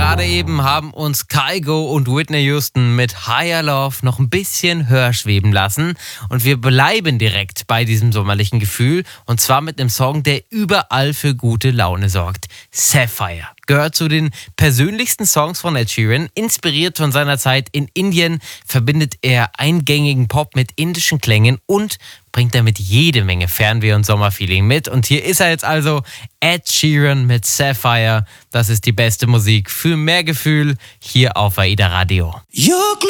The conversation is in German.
Gerade eben haben uns Kygo und Whitney Houston mit Higher Love noch ein bisschen höher schweben lassen. Und wir bleiben direkt bei diesem sommerlichen Gefühl. Und zwar mit einem Song, der überall für gute Laune sorgt. Sapphire gehört zu den persönlichsten Songs von Ed Sheeran. Inspiriert von seiner Zeit in Indien verbindet er eingängigen Pop mit indischen Klängen und bringt damit jede Menge Fernweh- und Sommerfeeling mit. Und hier ist er jetzt also, Ed Sheeran mit Sapphire. Das ist die beste Musik für mehr Gefühl hier auf AIDA Radio.